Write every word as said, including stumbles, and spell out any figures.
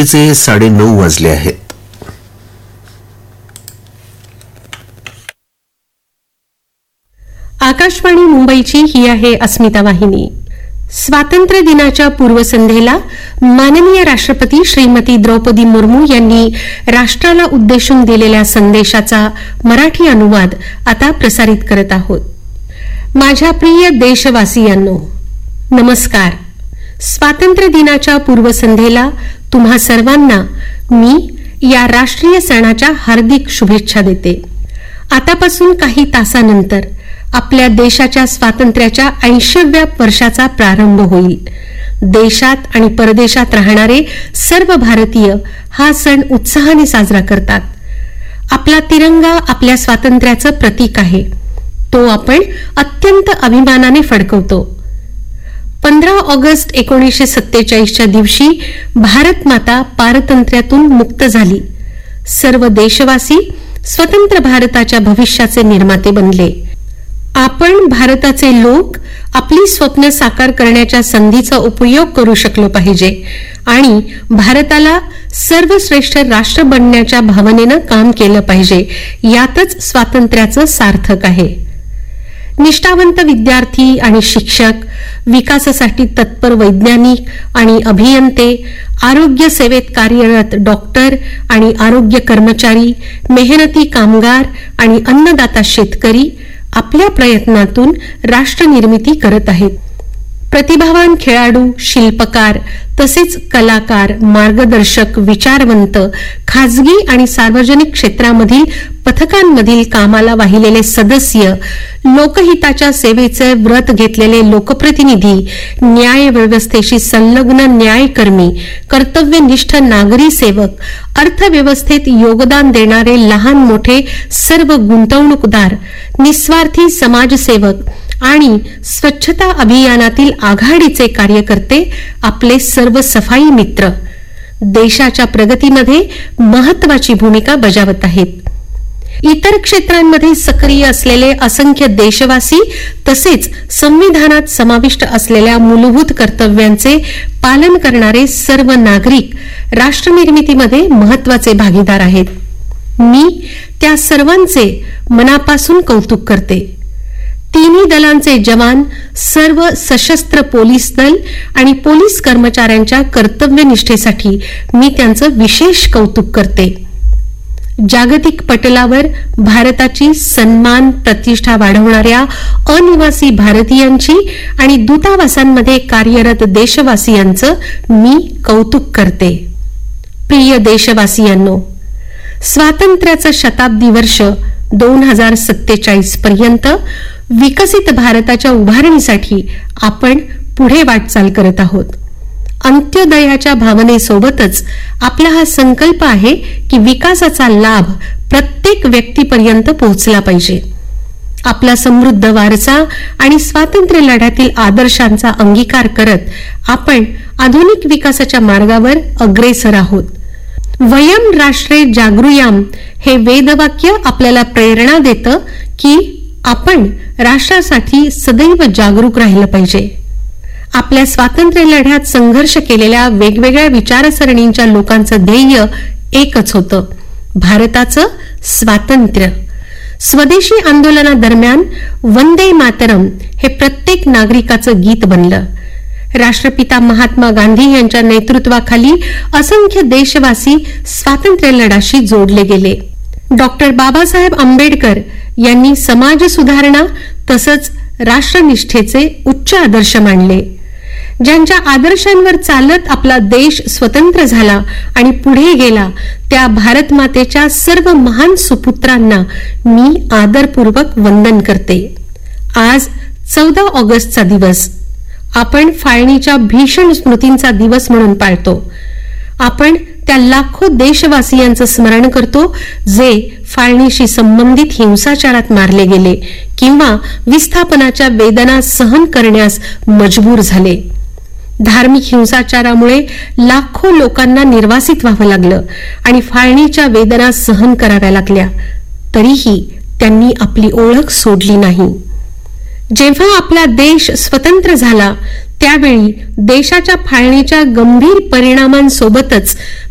रात्रीचे साडेनऊ वाजले आहेत. आकाशवाणी मुंबईची ही आहे अस्मिता वाहिनी. स्वातंत्र्य दिनाच्या पूर्वसंध्येला माननीय राष्ट्रपती श्रीमती द्रौपदी मुर्मू यांनी राष्ट्राला उद्देशून दिलेल्या संदेशाचा मराठी अनुवाद आता प्रसारित करत आहोत. माझ्या प्रिय देशवासियांनो, नमस्कार. स्वातंत्र्य दिनाच्या पूर्वसंध्येला तुम्हा सर्वांना मी या राष्ट्रीय सणाच्या हार्दिक शुभेच्छा देते. आतापासून काही तासानंतर आपल्या देशाच्या स्वातंत्र्याच्या ऐंशीव्या वर्षाचा प्रारंभ होईल. देशात आणि परदेशात राहणारे सर्व भारतीय हा सण उत्साहाने साजरा करतात. आपला तिरंगा आपल्या स्वातंत्र्याचं प्रतीक आहे. तो आपण अत्यंत अभिमानाने फडकवतो. पंधरा ऑगस्ट एकोणीसशे सत्तेचाळीसच्या दिवशी भारत माता पारतंत्र्यातून मुक्त झाली. सर्व देशवासी स्वतंत्र भारताच्या भविष्याचे निर्माते बनले. आपण भारताचे लोक आपली स्वप्न साकार करण्याच्या संधीचा उपयोग करू शकलो पाहिजे आणि भारताला सर्वश्रेष्ठ राष्ट्र बनण्याच्या भावनेनं काम केलं पाहिजे. यातच स्वातंत्र्याचं सार्थक आहे. निष्ठावंत विद्यार्थी आणि शिक्षक, विकासासाठी तत्पर वैज्ञानिक आणि अभियंते, आरोग्य सेवेत कार्यरत डॉक्टर आणि आरोग्य कर्मचारी, मेहनती कामगार आणि अन्नदाता शेतकरी आपल्या प्रयत्नातून राष्ट्रनिर्मिती करत आहेत. प्रतिभावान खेळाडू, शिल्पकार तसेच कलाकार, मार्गदर्शक, विचारवंत, खाजगी आणि सार्वजनिक क्षेत्रामधील पथकांमधील कामाला वाहिलेले सदस्य, लोकहिताच्या सेवेचे व्रत घेतलेले लोकप्रतिनिधी, न्याय व्यवस्थेशी संलग्न न्यायकर्मी, कर्तव्यनिष्ठ नागरी सेवक, अर्थव्यवस्थेत योगदान देणारे लहान मोठे सर्व गुंतवणूकदार, निस्वार्थी समाजसेवक आणि स्वच्छता अभियानातील आघाडीचे कार्यकर्ते, आपले सर्व सफाई मित्र देशाच्या प्रगतीमध्ये महत्वाची भूमिका बजावत आहेत. इतर क्षेत्रांमध्ये सक्रिय असलेले असंख्य देशवासी तसेच संविधानात समाविष्ट असलेल्या मूलभूत कर्तव्यांचे पालन करणारे सर्व नागरिक राष्ट्रनिर्मितीमध्ये महत्वाचे भागीदार आहेत. मी त्या सर्वांचे मनापासून कौतुक करते. तिन्ही दलांचे जवान, सर्व सशस्त्र पोलीस दल आणि पोलीस कर्मचाऱ्यांच्या कर्तव्यनिष्ठेसाठी मी त्यांचं विशेष कौतुक करते. जागतिक पटलावर भारताची सन्मान प्रतिष्ठा वाढवणाऱ्या अनिवासी भारतीयांची आणि दूतावासांमध्ये कार्यरत देशवासियांचं मी कौतुक करते. प्रिय देशवासियांनो, स्वातंत्र्याचं शताब्दी वर्ष दोन हजार सत्तेचाळीस पर्यंत विकसित भारताच्या उभारणीसाठी आपण पुढे वाटचाल करत आहोत. अंत्योदयाच्या भावनेसोबतच आपला हा संकल्प आहे की विकासाचा लाभ प्रत्येक व्यक्तीपर्यंत पोहोचला पाहिजे. आपला समृद्ध वारसा आणि स्वातंत्र्य लढ्यातील आदर्शांचा अंगीकार करत आपण आधुनिक विकासाच्या मार्गावर अग्रेसर आहोत. वयम राष्ट्रे जागृयाम हे वेदवाक्य आपल्याला प्रेरणा देतं की आपण राष्ट्रासाठी सदैव जागरूक राहिलं पाहिजे. आपल्या स्वातंत्र्य लढ्यात संघर्ष केलेल्या वेगवेगळ्या विचारसरणींच्या लोकांचं ध्येय एकच होतं, भारताचं स्वातंत्र्य. स्वदेशी आंदोलनादरम्यान वंदे मातरम हे प्रत्येक नागरिकाचं गीत बनलं. राष्ट्रपिता महात्मा गांधी यांच्या नेतृत्वाखाली असंख्य देशवासी स्वातंत्र्य लढ्याशी जोडले गेले. डॉक्टर बाबासाहेब आंबेडकर यांनी समाज सुधारणा तसंच राष्ट्रनिष्ठेचे उच्च आदर्श मांडले. ज्यांच्या आदर्शांवर चालत आपला देश स्वतंत्र झाला आणि पुढे गेला त्या भारत मातेच्या सर्व महान सुपुत्रांना मी आदरपूर्वक वंदन करते. आज चौदा ऑगस्टचा दिवस आपण फाळणीच्या भीषण स्मृतींचा दिवस म्हणून पाळतो. आपण त्या लाखो देशवासियांचं स्मरण करतो जे फाळणीशी संबंधित हिंसाचारात मारले गेले किंवा विस्थापनाच्या वेदना सहन करण्यास मजबूर झाले. धार्मिक हिंसाचारामुळे लाखो लोकांना निर्वासित व्हावं लागलं आणि फाळणीच्या वेदना सहन कराव्या लागल्या, तरीही त्यांनी आपली ओळख सोडली नाही. जेव्हा आपला देश स्वतंत्र झाला त्यावेळी देशाच्या फाळणीच्या गंभीर परिणामांसोबतच